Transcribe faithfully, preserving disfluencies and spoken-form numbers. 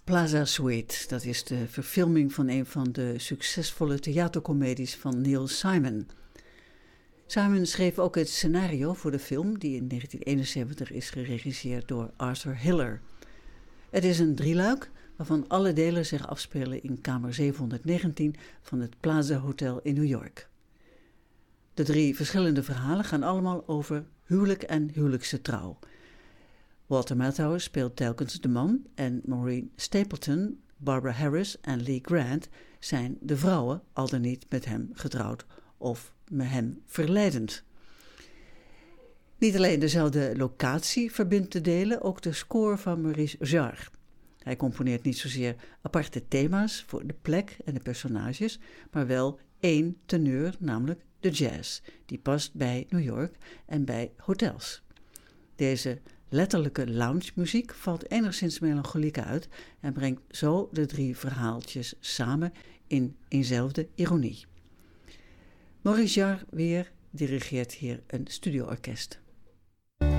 Plaza Suite, dat is de verfilming van een van de succesvolle theatercomedies van Neil Simon. Simon schreef ook het scenario voor de film, die in negentien eenenzeventig is geregisseerd door Arthur Hiller. Het is een drieluik waarvan alle delen zich afspelen in kamer zevenhonderdnegentien van het Plaza Hotel in New York. De drie verschillende verhalen gaan allemaal over huwelijk en huwelijkse trouw. Walter Matthau speelt telkens de man en Maureen Stapleton, Barbara Harris en Lee Grant zijn de vrouwen, al dan niet met hem getrouwd of met hem verleidend. Niet alleen dezelfde locatie verbindt de delen, ook de score van Maurice Jarre. Hij componeert niet zozeer aparte thema's voor de plek en de personages, maar wel één teneur, namelijk de jazz, die past bij New York en bij hotels. Deze letterlijke lounge-muziek valt enigszins melancholiek uit en brengt zo de drie verhaaltjes samen in eenzelfde ironie. Maurice Jarre weer dirigeert hier een studioorkest.